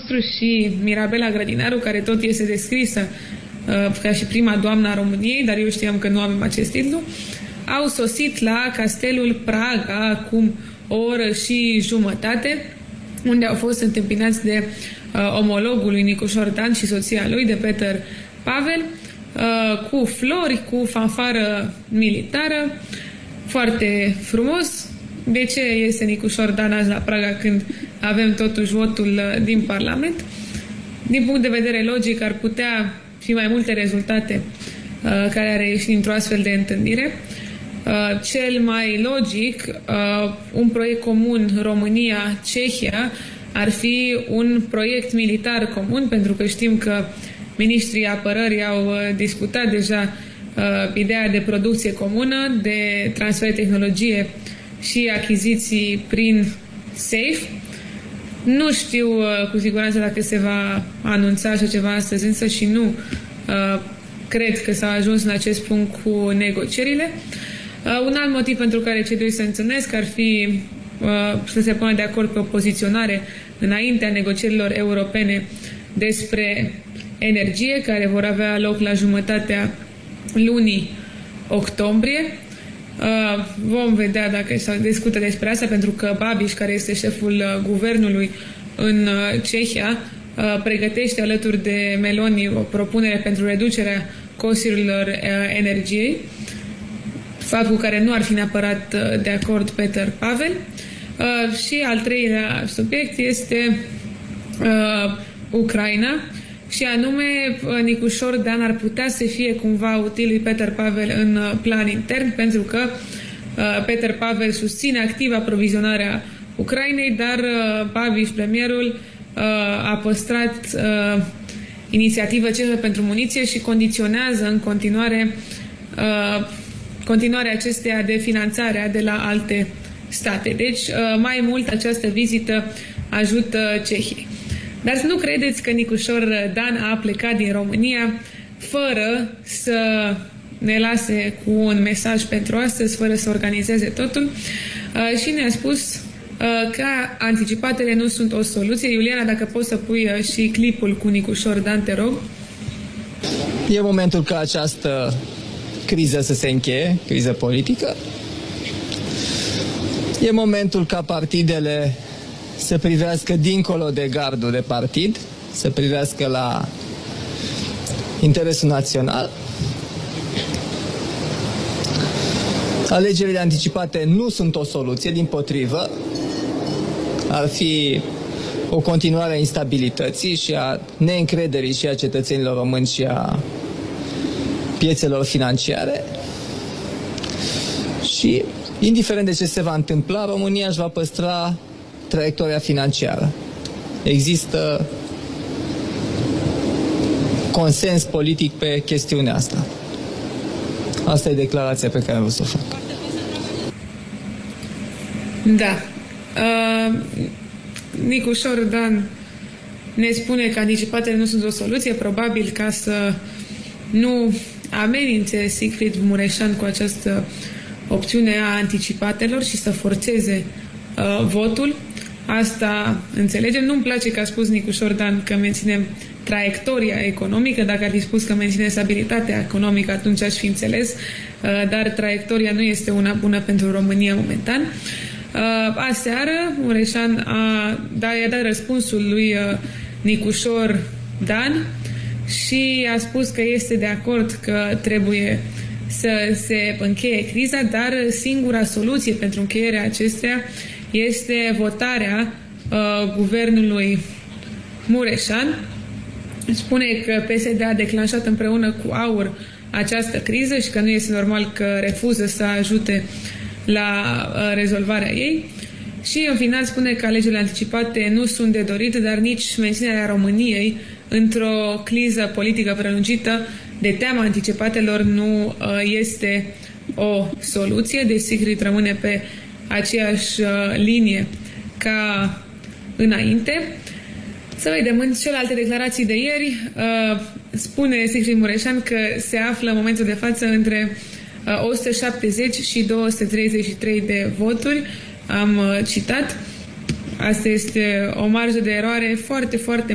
nostru și Mirabela Grădinaru, care tot este descrisă ca și prima doamnă a României, dar eu știam că nu avem acest titlu, au sosit la Castelul Praga acum o oră și jumătate, unde au fost întâmpinați de omologul lui Nicușor Dan și soția lui, de Peter Pavel, cu flori, cu fanfară militară, foarte frumos. De ce este Nicușor Dan azi la Praga când avem totuși votul din Parlament? Din punct de vedere logic ar putea fi mai multe rezultate care ar ieși dintr-o astfel de întâlnire. Cel mai logic, un proiect comun România-Cehia ar fi un proiect militar comun, pentru că știm că ministrii apărării au discutat deja ideea de producție comună, de transfer de tehnologie și achiziții prin SAFE. Nu știu cu siguranță dacă se va anunța așa ceva astăzi, însă și nu cred că s-a ajuns în acest punct cu negocierile. Un alt motiv pentru care cei doi se întâlnesc ar fi să se pună de acord pe o poziționare înaintea negocierilor europene despre energie, care vor avea loc la jumătatea lunii octombrie. Vom vedea dacă se discută despre asta, pentru că Babiš, care este șeful guvernului în Cehia, pregătește alături de Meloni o propunere pentru reducerea costurilor energiei, fapt cu care nu ar fi neapărat de acord Peter Pavel. Și al treilea subiect este Ucraina, și anume Nicușor Dan ar putea să fie cumva util lui Peter Pavel în plan intern, pentru că Peter Pavel susține activ aprovizionarea Ucrainei, dar Babiš, premierul, a păstrat inițiativă cehă pentru muniție și condiționează în continuarea acesteia de finanțare de la alte state. Deci, mai mult, această vizită ajută Cehiei. Dar să nu credeți că Nicușor Dan a plecat din România fără să ne lase cu un mesaj pentru astăzi, fără să organizeze totul, și ne-a spus că anticipatele nu sunt o soluție. Iuliana, dacă poți să pui și clipul cu Nicușor Dan, te rog. E momentul ca această criză să se încheie, criză politică. E momentul ca partidele să privească dincolo de gardul de partid, să privească la interesul național. Alegerile anticipate nu sunt o soluție, dimpotrivă. Ar fi o continuare a instabilității și a neîncrederii și a cetățenilor români și a piețelor financiare. Și, indiferent de ce se va întâmpla, România își va păstra traiectoria financiară. Există consens politic pe chestiunea asta. Asta e declarația pe care vreau să o fac. Da. Nicușor Dan ne spune că anticipatele nu sunt o soluție, probabil ca să nu amenințe Siegfried Mureșan cu această opțiune a anticipatelor și să forțeze votul. Asta înțelegem. Nu-mi place că a spus Nicușor Dan că menținem traiectoria economică. Dacă ar fi spus că menține stabilitatea economică, atunci aș fi înțeles, dar traiectoria nu este una bună pentru România momentan. Aseară, Mureșan i-a dat răspunsul lui Nicușor Dan și a spus că este de acord că trebuie să se încheie criza, dar singura soluție pentru încheierea acesteia este votarea guvernului Mureșan. Spune că PSD a declanșat împreună cu AUR această criză și că nu este normal că refuză să ajute la rezolvarea ei. Și în final spune că alegerile anticipate nu sunt de dorit, dar nici menținerea României într-o criză politică prelungită de teama anticipatelor nu este o soluție. Deci Siegfried rămâne pe aceeași linie ca înainte. Să vedem în celelalte declarații de ieri. Spune Siegfried Mureșan că se află în momentul de față între 170 și 233 de voturi. Am citat. Asta este o marjă de eroare foarte, foarte